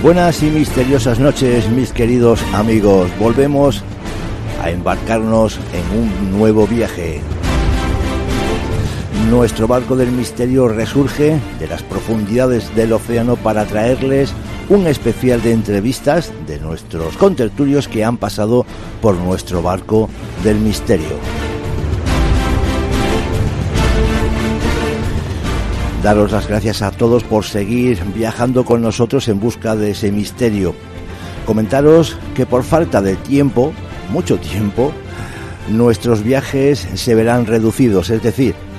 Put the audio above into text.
Buenas y misteriosas noches, mis queridos amigos. Volvemos a embarcarnos en un nuevo viaje. Nuestro barco del misterio resurge de las profundidades del océano para traerles un especial de entrevistas de nuestros contertulios que han pasado por nuestro barco del misterio. Daros las gracias a todos por seguir viajando con nosotros en busca de ese misterio. Comentaros que por falta de tiempo, mucho tiempo, nuestros viajes se verán reducidos, es decir,